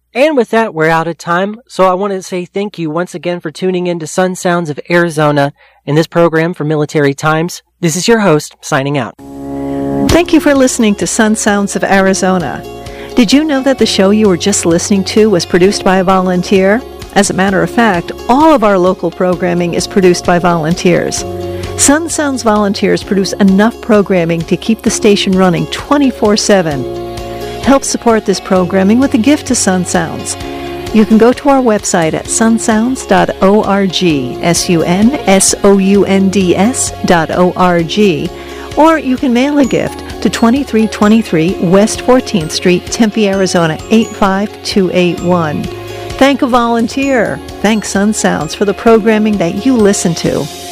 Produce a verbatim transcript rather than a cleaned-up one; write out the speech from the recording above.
And with that, we're out of time, so I want to say thank you once again for tuning in to Sun Sounds of Arizona in this program for Military Times. This is your host, signing out. Thank you for listening to Sun Sounds of Arizona. Did you know that the show you were just listening to was produced by a volunteer? As a matter of fact, all of our local programming is produced by volunteers. Sun Sounds volunteers produce enough programming to keep the station running twenty-four seven. Help support this programming with a gift to Sun Sounds. You can go to our website at sun sounds dot org, S U N S O U N D S dot O R G, or you can mail a gift to twenty-three twenty-three West fourteenth Street, Tempe, Arizona, eight five two eight one. Thank a volunteer. Thank Sun Sounds for the programming that you listen to.